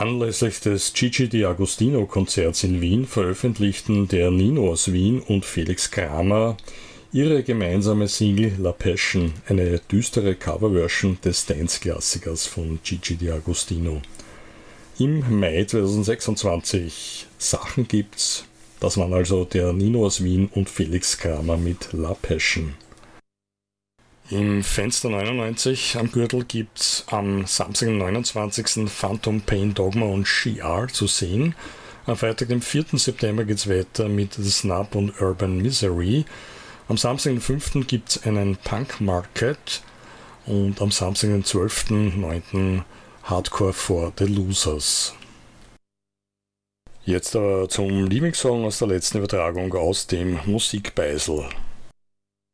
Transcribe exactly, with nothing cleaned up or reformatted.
Anlässlich des Gigi D'Agostino Konzerts in Wien veröffentlichten der Nino aus Wien und Felix Kramer ihre gemeinsame Single La Passion, eine düstere Coverversion des Dance-Klassikers von Gigi D'Agostino. Im Mai zweitausendsechsundzwanzig Sachen gibt's. Das waren also der Nino aus Wien und Felix Kramer mit La Passion. Im Fenster neunundneunzig am Gürtel gibt's am Samstag, den neunundzwanzigsten Phantom Pain, Dogma und She Are zu sehen. Am Freitag, dem vierten September geht's weiter mit The Snub und Urban Misery. Am Samstag, den fünften gibt's einen Punk Market und am Samstag, den zwölften neunten Hardcore for the Losers. Jetzt aber zum Lieblingssong aus der letzten Übertragung aus dem Musikbeisel.